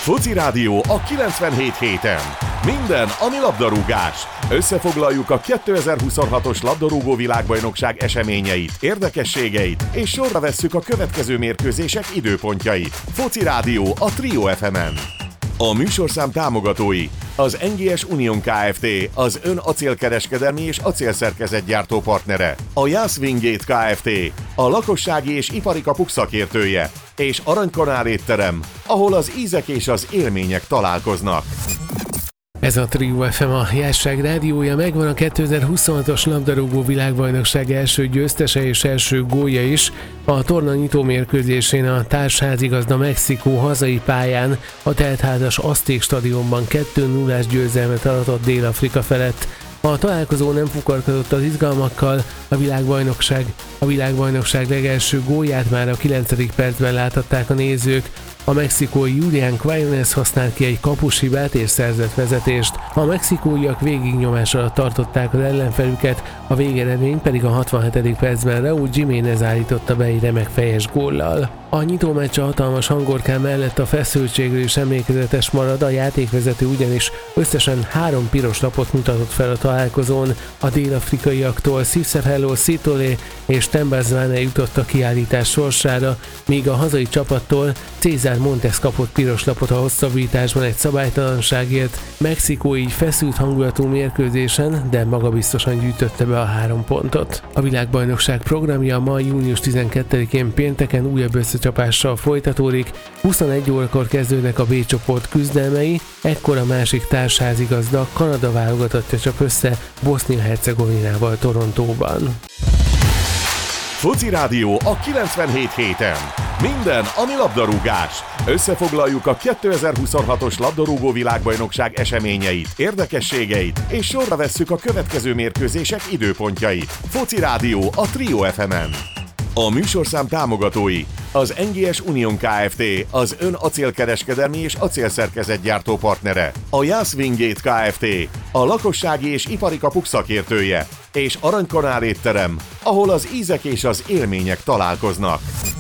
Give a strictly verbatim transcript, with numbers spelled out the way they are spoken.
Foci Rádió a kilencvenhét héten. Minden, ami labdarúgás. Összefoglaljuk a kétezer-huszonhatos labdarúgó világbajnokság eseményeit, érdekességeit, és sorra vesszük a következő mérkőzések időpontjait. Foci Rádió a Trio ef emen. A műsorszám támogatói: az en gé es Union Kft., az ön acélkereskedelmi és acélszerkezetgyártó partnere, a Jász Wingate Kft., a lakossági és ipari kapuk szakértője, és Aranykanál étterem, ahol az ízek és az élmények találkoznak. Ez a Trio ef em, a Jásság rádiója, megvan a kétezer-huszonhatos labdarúgó világbajnokság első győztese és első gólja is. A torna nyitó mérkőzésén a társházigazda Mexikó hazai pályán a teltházas Azték stadionban kettő nullás győzelmet aratott Dél-Afrika felett. A találkozó nem fukarkodott az izgalmakkal, a világbajnokság, a világbajnokság legelső gólját már a kilencedik percben láthatták a nézők. A mexikói Julián Quinones használt ki egy kapushibát és szerzett vezetést. A mexikóiak végignyomás alatt tartották az ellenfelüket, a végeredmény pedig a hatvanhetedik percben Raúl Jiménez állította be egy remek fejes góllal. A nyitómeccs a hatalmas hangorkán mellett a feszültségről is emlékezetes marad, a játékvezető ugyanis összesen három piros lapot mutatott fel a találkozón. A dél-afrikaiaktól Sisefelo Sitole és Tembazwane jutott a kiállítás sorsára, míg a hazai csapattól César Montes kapott piros lapot a hosszabbításban egy szabálytalanságért. Mexikó így feszült hangulatú mérkőzésen, de magabiztosan gyűjtötte be a három pontot. A világbajnokság programja ma június tizenkettedikén pénteken újabb összecsapással folytatódik. huszonegy órakor kezdődnek a B csoport küzdelmei, ekkor a másik társházigazda, Kanada válogatottja csap össze Bosznia-Hercegovinával Torontóban. Foci Rádió a kilencvenhét héten. Minden, ami labdarúgás. Összefoglaljuk a kétezer-huszonhatos labdarúgó világbajnokság eseményeit, érdekességeit, és sorra vesszük a következő mérkőzések időpontjait. Foci Rádió a Trio ef emen. A műsorszám támogatói: az en gé es Union Kft., az ön acélkereskedelmi és acélszerkezetgyártó partnere, a Jász Wingate Kft., a lakossági és ipari kapuk szakértője, és Aranykanál étterem, ahol az ízek és az élmények találkoznak.